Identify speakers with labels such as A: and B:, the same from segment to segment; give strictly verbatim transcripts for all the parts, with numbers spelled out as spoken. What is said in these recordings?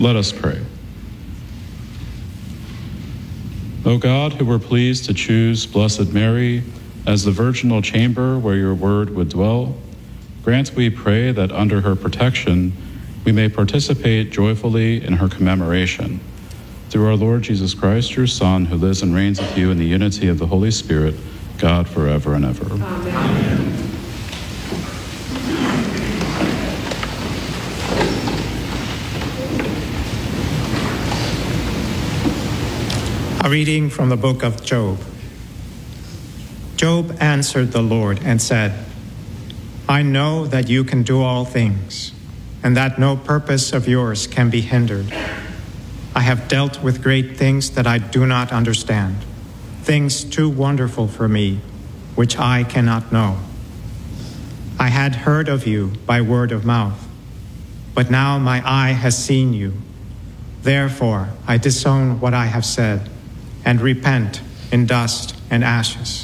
A: Let us pray. O God, who were pleased to choose Blessed Mary as the virginal chamber where your word would dwell, grant, we pray, that under her protection we may participate joyfully in her commemoration. Through our Lord Jesus Christ, your Son, who lives and reigns with you in the unity of the Holy Spirit, God, forever and ever. Amen.
B: A reading from the book of Job. Job answered the Lord and said, I know that you can do all things, and that no purpose of yours can be hindered. I have dealt with great things that I do not understand, things too wonderful for me, which I cannot know. I had heard of you by word of mouth, but now my eye has seen you. Therefore I disown what I have said, and repent in dust and ashes.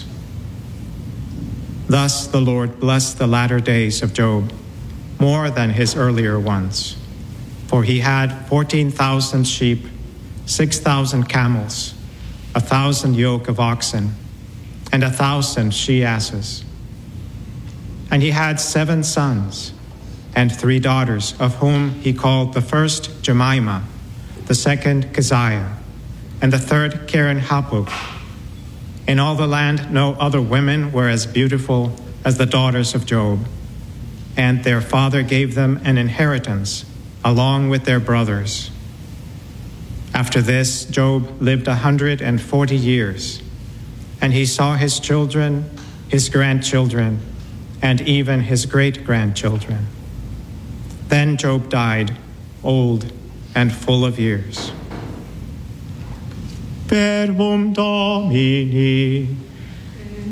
B: Thus the Lord blessed the latter days of Job more than his earlier ones, for he had fourteen thousand sheep, six thousand camels, a thousand yoke of oxen, and a thousand she-asses. And he had seven sons and three daughters, of whom he called the first Jemima, the second Keziah, and the third Karen Hapuk. In all the land no other women were as beautiful as the daughters of Job, and their father gave them an inheritance along with their brothers. After this, Job lived a hundred and forty years, and he saw his children, his grandchildren, and even his great-grandchildren. Then Job died, old and full of years. Verbum Domini.